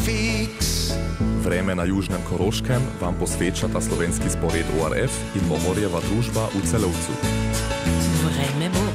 Vreme na južnem Koroškem vam posvečata slovenski spored ORF in Mohorjeva družba v Celovcu. Vreme bo.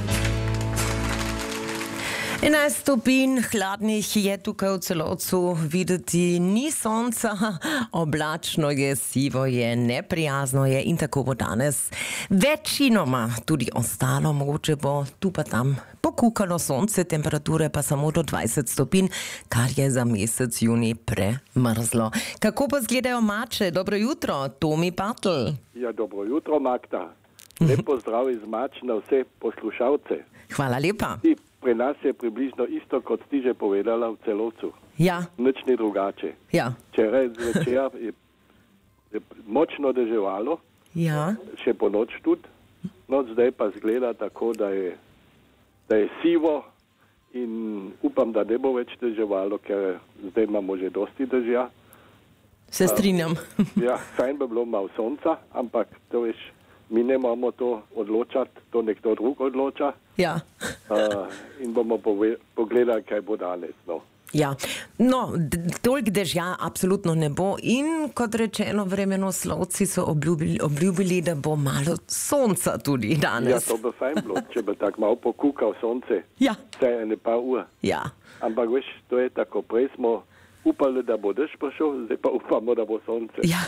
11 stopinj hladnih je tukaj v Celovcu, videti ni sonca, oblačno je, sivo je, neprijazno je in tako bo danes večinoma tudi ostalo, mogoče bo tu pa tam pokukalo sonce, temperature pa samo do 20 stopinj, kar je za mesec junij premrzlo. Kako pa izgledajo mače? Dobro jutro, Tomi Patl. Ja, dobro jutro, Magda. Lep pozdrav iz Mač na vse poslušalce. Hvala lepa. Pri nas je približno isto, kot ti že povedala v Celovcu. Ja. Nič ni drugače. Ja. Včeraj zvečer je močno deževalo, Ja. še po noč tudi. No, zdaj pa zgleda tako, da je sivo in upam, da ne bo več deževalo, ker zdaj imamo že dosti dežja. Se strinjam. Ja, fajn bi bilo malo sonca, ampak to veš, mi ne moramo to odločati, to nekdo drug odloča. Ja. In bomo pogledali, kaj bo danes. No. Ja, no, toliko dežja absolutno ne bo in kot rečeno, vremenoslovci so obljubili, da bo malo sonca tudi danes. Ja, to bi fajn bilo, če bi tako malo pokukal sonce. Ja. Vsaj ene par ur. Ja. Ampak veš, to je tako, prej smo upali, da bo dež prišel, zdaj pa upamo, da bo sonce. Ja.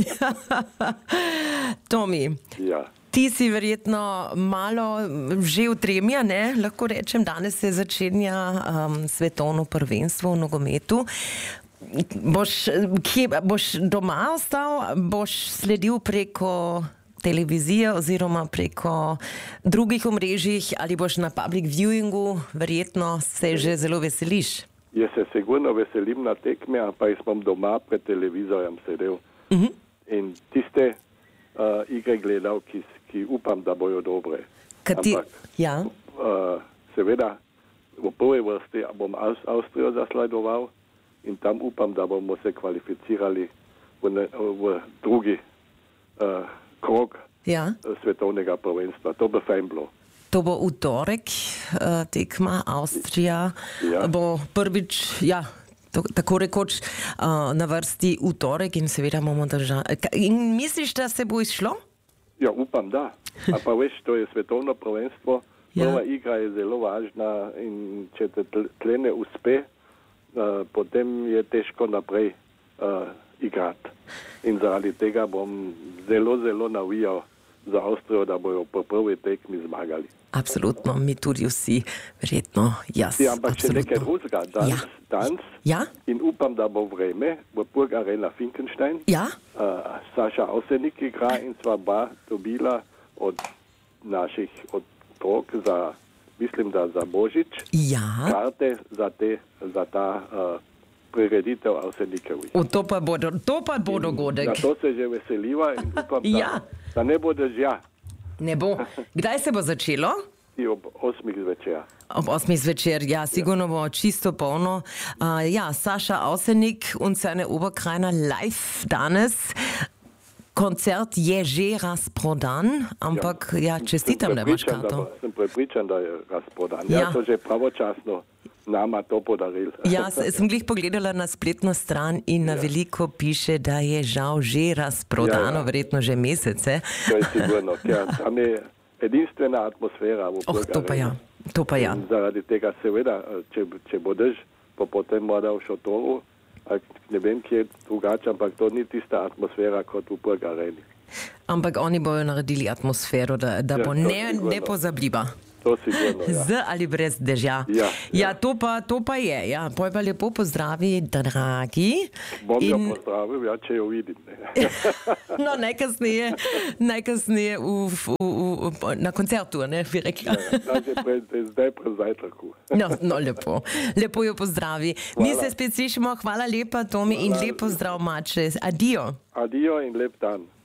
Tomi. Ja. Ti si verjetno malo že v tremi, ne? Lahko rečem, danes se začenja svetovno prvenstvo v nogometu. Boš doma ostal, boš sledil preko televizije oziroma preko drugih omrežij ali boš na public viewingu, verjetno se že zelo veseliš. Jaz se sigurno veselim na tekme, pa jaz bom doma pred televizorjem sedel. In tiste igre gledal, ki upam, da bojo dobre. Ampak, ja. Seveda, v prvi vrsti bom Avstrijo zasledoval in tam upam, da bomo se kvalificirali v drugi krog svetovnega prvenstva. To bo fajn bilo. To bo v torek tekma Avstrija. Ja. Bo prvič, ja, tako rekoč na vrsti v torek in seveda bomo držali. In misliš, da se bo izšlo? Ja, upam, da. A pa veš, to je svetovno prvenstvo. Prva igra je zelo važna in če te tle ne uspe, potem je težko naprej igrati. In zaradi tega bom zelo, zelo navijal za Avstrijo, da bojo po prvi tekmi zmagali. Absolutno, mi tudi vsi, verjetno, jaz. Ja, ampak še nekaj drugega, danes, in upam, da bo vreme v Burg Arena Finkenstein. Ja? Saša Avsenik igra in sva dobila od naših otrok za, mislim, da za Božič, karte za ta prireditev Avsenikovi. To pa bo dogodek. Na to se že veseliva in upam, da ne bo dežja. Ne bo. Kdaj se bo začelo? Ob 8 zvečer. Ob 8 zvečer, ja, sigurno bo čisto polno. Ja, Saša Avsenik und seine Oberkrainer live danes. Koncert je že razprodan, ampak ja, čestitam, da imaš karto. Sem prepričan, da je razprodan. Ja, so že pravočasno nama to podarili. Ja, sem glih pogledala na spletno stran in na veliko piše, da je žal že razprodano, verjetno že mesece. To je sigurno, ker tam je edinstvena atmosfera v Burg Arena. To pa ja. In zaradi tega seveda, če bo dež, pa potem mora v šotoru, ne vem, kje je drugače, ampak to ni tista atmosfera kot v Burg Areni. Ampak oni bojo naredili atmosfero, da bo nepozabljiva. To sigurno, ja. Z ali brez dežja. Ja, to pa je. Ja. Poj pa lepo pozdravi, dragi. Bom jo pozdravil, ja, če jo vidim. No, najkasneje na koncertu, ne, bi rekla. Zdaj pred zajtrku. No, lepo jo pozdravi. Hvala. Mi se spet slišimo, hvala lepa, Tomi, in lep pozdrav, Mače. Adijo. Adijo in lep dan.